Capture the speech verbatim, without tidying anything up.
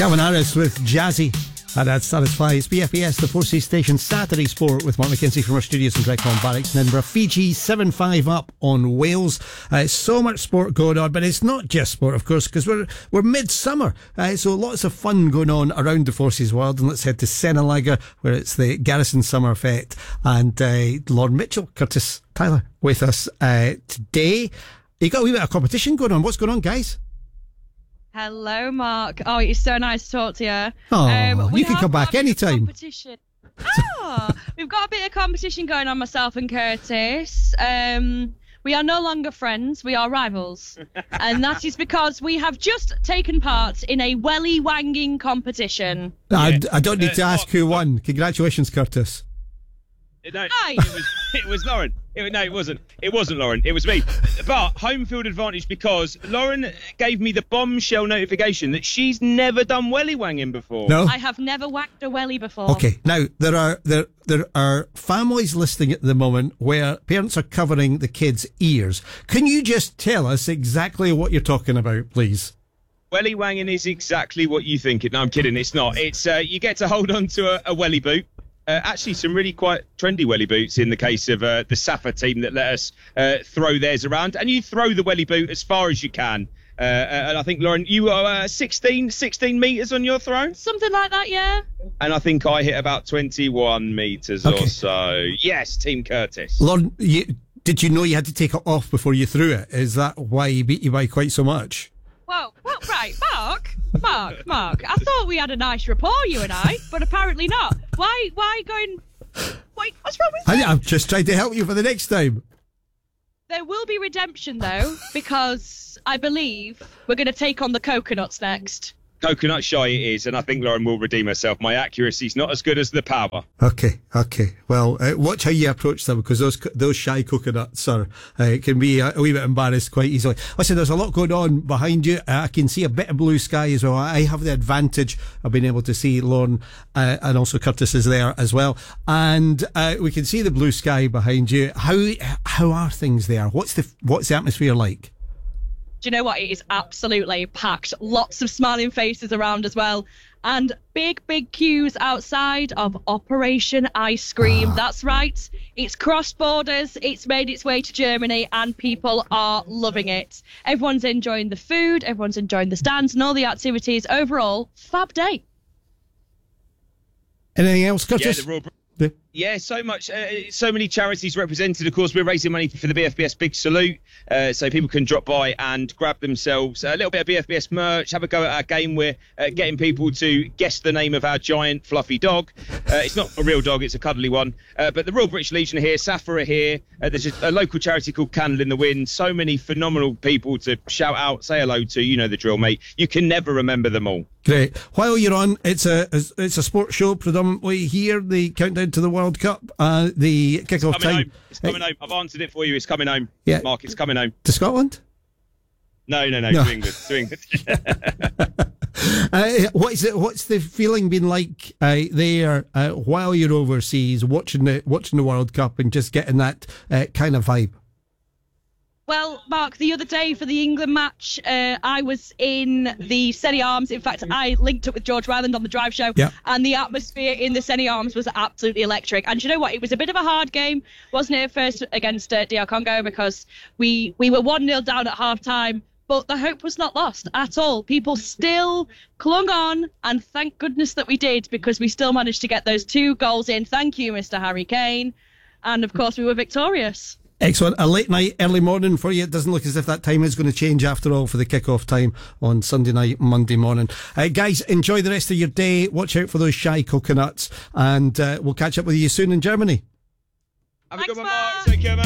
Calvin Harris with Jazzy. And that's Satisfy. It's B F B S, the Four Seas Station Saturday Sport with Mark McKenzie from our studios in Dreadcon Barracks in Edinburgh. Fiji seven five up on Wales. Uh, so much sport going on, but it's not just sport, of course, because we're we're midsummer. Uh, so lots of fun going on around the Four Seas world. And let's head to Senalaga, where it's the Garrison Summer Fete. And uh, Lord Mitchell, Curtis Tyler, with us uh, today. You got a wee bit of competition going on. What's going on, guys? Hello, Mark. Oh, it's so nice to talk to you. Oh, um, you can come back anytime. Competition. Oh, we've got a bit of competition going on, myself and Curtis. Um, we are no longer friends, we are rivals. And that is because we have just taken part in a welly wanging competition. I, I don't need to ask who won. Congratulations, Curtis. No, it was, it was Lauren. It, no, it wasn't. It wasn't Lauren. It was me. But home field advantage because Lauren gave me the bombshell notification that she's never done welly wanging before. No, I have never whacked a welly before. Okay, now there are there there are families listening at the moment where parents are covering the kids' ears. Can you just tell us exactly what you're talking about, please? Welly wanging is exactly what you think it. No, I'm kidding. It's not. It's uh, you get to hold on to a, a welly boot. Uh, actually, some really quite trendy welly boots in the case of uh, the Safa team that let us uh, throw theirs around. And you throw the welly boot as far as you can. Uh, and I think, Lauren, you were uh, sixteen, sixteen metres on your throw? Something like that, yeah. And I think I hit about twenty-one metres okay. or so. Yes, Team Curtis. Lauren, you, did you know you had to take it off before you threw it? Is that why he beat you by quite so much? Whoa, well, right, Mark, Mark, Mark, I thought we had a nice rapport, you and I, but apparently not. Why, why going, wait, what's wrong with you? I'm just trying to help you for the next time. There will be redemption, though, because I believe we're going to take on the coconuts next. Coconut shy it is, and I think Lauren will redeem herself. My accuracy's not as good as the power. Okay, okay. Well, uh, watch how you approach them, because those those shy coconuts are uh, can be a, a wee bit embarrassed quite easily. Listen, there's a lot going on behind you. Uh, I can see a bit of blue sky as well. I have the advantage of being able to see Lauren uh, and also Curtis is there as well, and uh, we can see the blue sky behind you. How how are things there? What's the what's the atmosphere like? Do you know what? It is absolutely packed. Lots of smiling faces around as well. And big, big queues outside of Operation Ice Cream. Ah. That's right. It's crossed borders. It's made its way to Germany and people are loving it. Everyone's enjoying the food. Everyone's enjoying the stands and all the activities. Overall, fab day. Anything else, Curtis? Yeah, the Royal... Yeah, so much, uh, so many charities represented. Of course, we're raising money for the B F B S Big Salute, uh, so people can drop by and grab themselves a little bit of B F B S merch, have a go at our game. We're uh, getting people to guess the name of our giant fluffy dog. Uh, it's not a real dog, it's a cuddly one. Uh, but the Royal British Legion are here, Safa are here. Uh, there's a, a local charity called Candle in the Wind. So many phenomenal people to shout out, say hello to. You know the drill, mate. You can never remember them all. Great. While you're on, it's a it's a sports show predominantly here. The countdown to the World Cup, uh, the kick-off time. Home. It's coming uh, home. I've answered it for you. It's coming home. Yeah. Mark, it's coming home. To Scotland? No, no, no. no. To England. To England. uh, what is it? What's the feeling been like uh, there uh, while you're overseas, watching the watching the World Cup and just getting that uh, kind of vibe? Well, Mark, the other day for the England match, uh, I was in the Senny Arms. In fact, I linked up with George Ryland on the Drive Show, yeah. and the atmosphere in the Senny Arms was absolutely electric. And you know what? It was a bit of a hard game, wasn't it, first against uh, D R Congo, because we, we were one nil down at half-time, but the hope was not lost at all. People still clung on, and thank goodness that we did, because we still managed to get those two goals in. Thank you, Mister Harry Kane. And, of course, we were victorious. Excellent. A late night, early morning for you. It doesn't look as if that time is going to change after all for the kick-off time on Sunday night, Monday morning. Uh, guys, enjoy the rest of your day. Watch out for those shy coconuts, and uh, we'll catch up with you soon in Germany. Have Thanks, a good one, Mark. Take care, man.